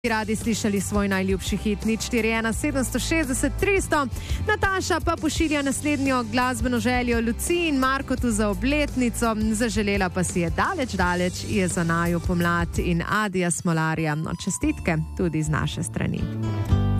Radi slišali svoj najljubši hit, nič 41 760 300. Nataša pa pošilja naslednjo glasbeno željo Luciji in Markotu za obletnico. Zaželela pa si je daleč je za naju pomlad in Adija Smolarja. No, čestitke tudi z naše strani.